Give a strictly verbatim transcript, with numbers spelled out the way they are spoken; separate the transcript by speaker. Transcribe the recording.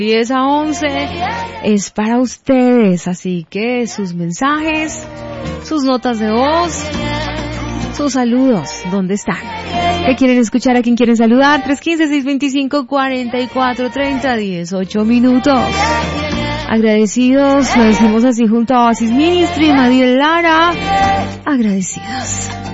Speaker 1: diez a once es para ustedes, así que sus mensajes, sus notas de voz, sus saludos, ¿dónde están? ¿Qué quieren escuchar? ¿A quién quieren saludar? tres uno cinco, seis dos cinco, cuatro cuatro tres cero, dieciocho minutos. Agradecidos, lo decimos así junto a Oasis Ministry, Mariel Lara, agradecidos.